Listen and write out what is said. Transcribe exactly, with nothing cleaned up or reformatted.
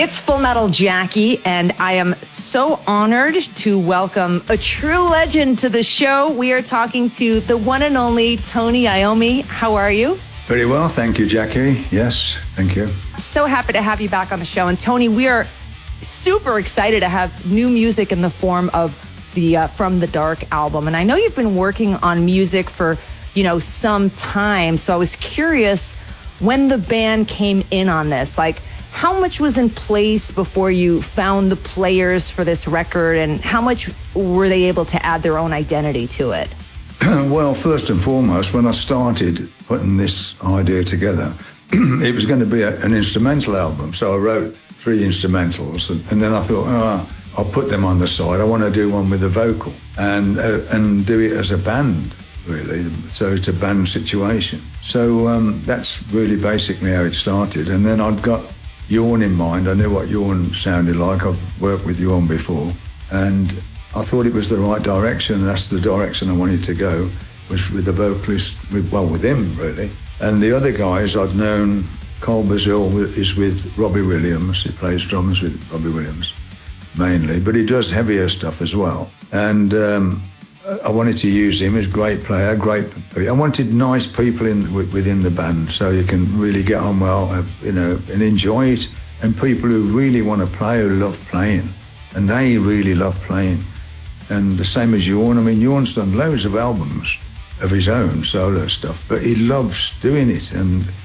It's Full Metal Jackie, and I am so honored to welcome a true legend to the show. We are talking to the one and only Tony Iommi. How are you? Very well, thank you, Jackie. Yes, thank you. So happy to have you back on the show. And Tony, we are super excited to have new music in the form of the uh, From the Dark album. And I know you've been working on music for, you know, some time. So I was curious when the band came in on this, like, how much was in place before you found the players for this record, and how much were they able to add their own identity to it? Well, first and foremost, when I started putting this idea together, it was going to be a, an instrumental album. So I wrote three instrumentals, and, and then I thought, oh, I'll put them on the side. I want to do one with a vocal and uh, and do it as a band, really. So it's a band situation. So um, that's really basically how it started. And then I'd got Jorn in mind. I knew what Jorn sounded like. I've worked with Jorn before, and I thought it was the right direction. That's the direction I wanted to go, was with the vocalist, with, well, with him really. And the other guys I'd known, Cole Bazil is with Robbie Williams. He plays drums with Robbie Williams mainly, but he does heavier stuff as well. And um, I wanted to use him. He's a great player, great. I wanted nice people in within the band, so you can really get on well, uh, you know, and enjoy it. And people who really want to play, who love playing, and they really love playing. And the same as Jorn. I mean, Jorn's done loads of albums of his own solo stuff, but he loves doing it, and